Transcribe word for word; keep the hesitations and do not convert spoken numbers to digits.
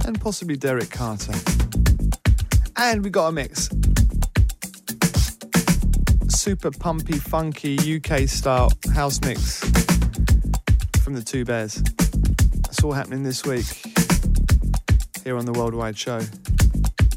and possibly Derek Carter. And we got a mix. Super pumpy, funky, U K style house mix from the Two Bears. That's all happening this week here on the Worldwide Show.